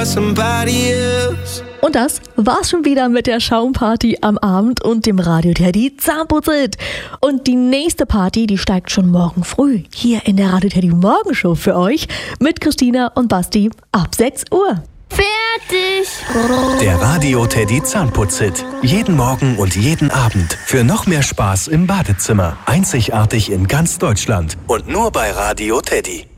for somebody else. Und das war's schon wieder mit der Schaumparty am Abend und dem Radio Teddy Zahnputzit. Und die nächste Party, die steigt schon morgen früh hier in der Radio Teddy Morgenshow für euch mit Christina und Basti ab 6 Uhr. Fertig! Der Radio Teddy Zahnputzit. Jeden Morgen und jeden Abend. Für noch mehr Spaß im Badezimmer. Einzigartig in ganz Deutschland. Und nur bei Radio Teddy.